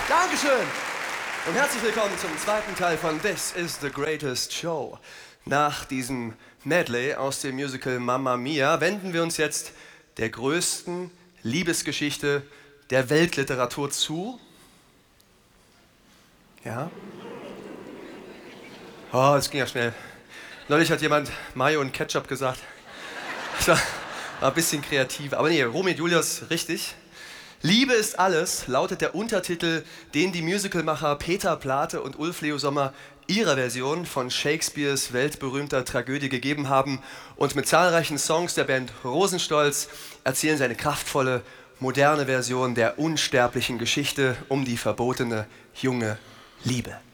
Dankeschön und herzlich willkommen zum zweiten Teil von This is the Greatest Show. Nach diesem Medley aus dem Musical Mamma Mia wenden wir uns jetzt der größten Liebesgeschichte der Weltliteratur zu. Ja? Oh, das ging ja schnell. Neulich hat jemand Mayo und Ketchup gesagt. Das war ein bisschen kreativ. Aber nee, Romeo und Julius, richtig. Liebe ist alles, lautet der Untertitel, den die Musicalmacher Peter Plate und Ulf Leo Sommer ihrer Version von Shakespeares weltberühmter Tragödie gegeben haben. Und mit zahlreichen Songs der Band Rosenstolz erzählen sie eine kraftvolle, moderne Version der unsterblichen Geschichte um die verbotene junge Liebe.